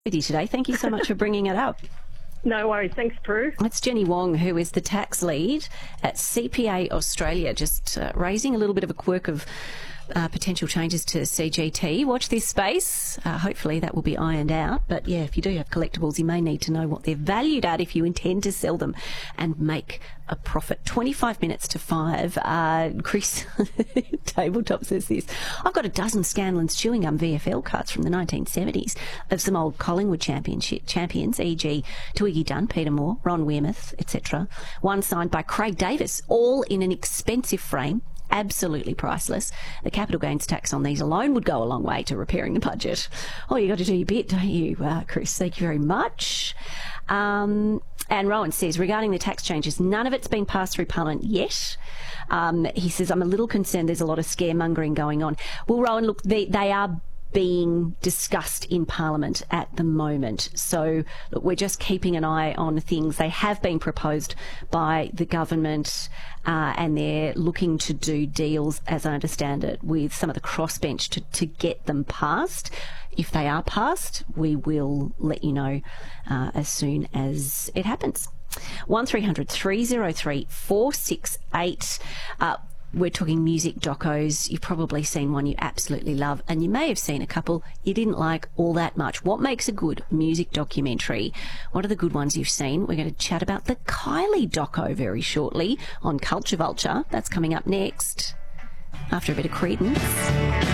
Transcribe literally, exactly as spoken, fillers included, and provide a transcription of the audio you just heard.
With you today. Thank you so much for bringing it up. No worries. Thanks, Prue. It's Jenny Wong, who is the tax lead at C P A Australia, just uh, raising a little bit of a quirk of uh, potential changes to C G T. Watch this space. Uh, hopefully that will be ironed out. But yeah, if you do have collectibles, you may need to know what they're valued at if you intend to sell them and make a profit. twenty-five minutes to five. Uh, Chris Tabletop says this. I've got a dozen Scanlon's chewing gum V F L cards from the nineteen seventies of some old Collingwood championship champions, for example Twiggy Dunn, Peter Moore, Ron Wearmouth, et cetera. One signed by Craig Davis, all in an expensive frame. Absolutely priceless. The capital gains tax on these alone would go a long way to repairing the budget. Oh, you got to do your bit, don't you, uh, Chris? Thank you very much. Um, and Rowan says, regarding the tax changes, none of it's been passed through Parliament yet. Um, he says, I'm a little concerned there's a lot of scaremongering going on. Well, Rowan, look, they, they are being discussed in Parliament at the moment. So look, we're just keeping an eye on things. They have been proposed by the government uh, and they're looking to do deals, as I understand it, with some of the crossbench to, to get them passed. If they are passed, we will let you know uh, as soon as it happens. one three hundred three oh three four six eight. Uh, We're talking music docos. You've probably seen one you absolutely love, and you may have seen a couple you didn't like all that much. What makes a good music documentary? What are the good ones you've seen? We're going to chat about the Kylie doco very shortly on Culture Vulture. That's coming up next after a bit of Credence.